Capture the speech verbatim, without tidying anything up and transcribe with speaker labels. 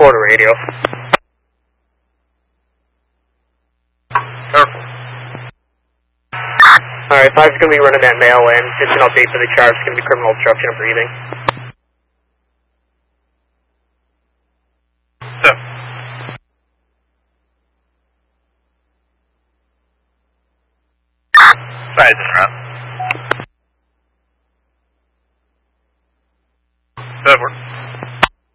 Speaker 1: four to radio.
Speaker 2: Careful.
Speaker 1: Alright, five's going to be running that mail in. Just an update for the charge. It's going to be criminal obstruction of breathing.
Speaker 2: Step. Five's en route.